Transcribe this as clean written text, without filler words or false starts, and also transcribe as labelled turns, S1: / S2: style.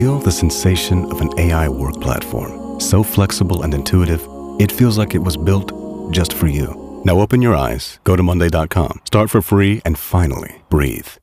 S1: Feel the sensation of an AI work platform. So flexible and intuitive, it feels like it was built just for you. Now open your eyes, go to monday.com, start for free, and finally breathe.